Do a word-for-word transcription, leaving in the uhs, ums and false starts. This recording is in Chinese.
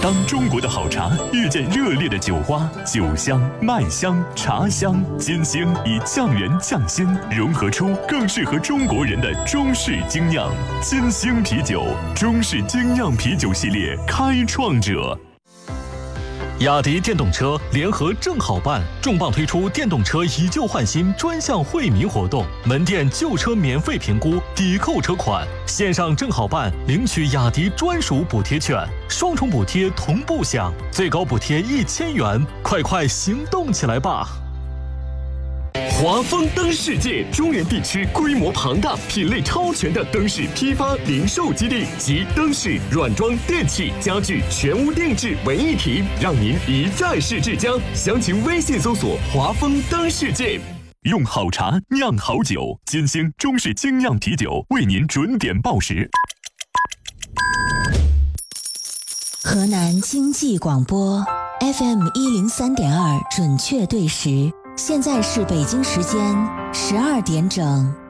当中国的好茶遇见热烈的酒花，酒香、麦香、茶香，金星以匠人匠心，融合出更适合中国人的中式精酿。金星啤酒，中式精酿啤酒系列开创者。雅迪电动车联合正好办重磅推出电动车以旧换新专项惠民活动，门店旧车免费评估，抵扣车款，线上正好办领取雅迪专属补贴券，双重补贴同步享，最高补贴一千元，快快行动起来吧！华丰灯世界，中原地区规模庞大、品类超全的灯饰批发零售基地，集灯饰、软装、电器、家具全屋定制为一体，让您一站式至江。详情微信搜索“华丰灯世界”。用好茶酿好酒，金星中式精酿啤酒为您准点报时。 河南经济广播 F M 一零三点二，准确对时。现在是北京时间十二点整。